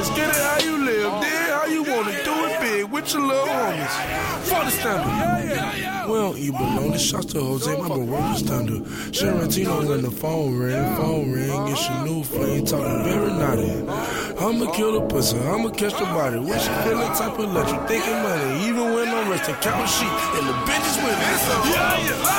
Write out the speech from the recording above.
let's get it how you live, then how you wanna do it big with your little homies. For the standard. We don't eat bologna. Shots to Jose, my bro, work the standard. Sharantino when the phone ring, get your new flame, talking very naughty. I'ma kill the pussy, I'ma catch the body. When she feeling type of electric, thinking money, even when I'm resting, count sheep, and the bitches with me. Yeah.